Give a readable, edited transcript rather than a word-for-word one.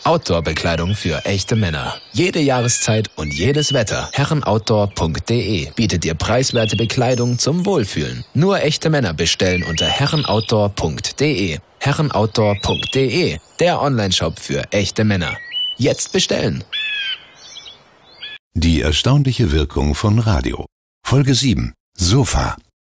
Outdoor-Bekleidung für echte Männer. Jede Jahreszeit und jedes Wetter. Herrenoutdoor.de bietet dir preiswerte Bekleidung zum Wohlfühlen. Nur echte Männer bestellen unter herrenoutdoor.de. Herrenoutdoor.de, der Onlineshop für echte Männer. Jetzt bestellen! Die erstaunliche Wirkung von Radio. Folge 7. Sofa.